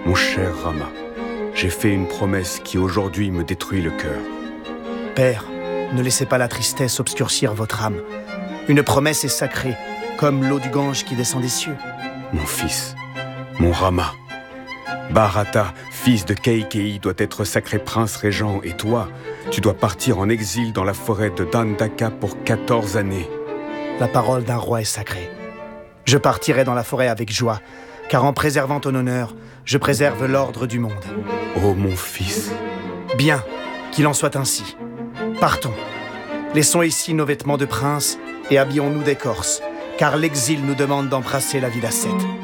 Mon cher Rama, j'ai fait une promesse qui aujourd'hui me détruit le cœur. Père, ne laissez pas la tristesse obscurcir votre âme. Une promesse est sacrée, comme l'eau du Gange qui descend des cieux. Mon fils, mon Rama, Bharata, fils de Keikeyi, doit être sacré prince régent, et toi, tu dois partir en exil dans la forêt de Dandaka pour 14 années. La parole d'un roi est sacrée. Je partirai dans la forêt avec joie, car en préservant ton honneur, je préserve l'ordre du monde. Oh mon fils. Bien, qu'il en soit ainsi. Partons. Laissons ici nos vêtements de prince et habillons-nous d'écorce, car l'exil nous demande d'embrasser la vie d'ascète.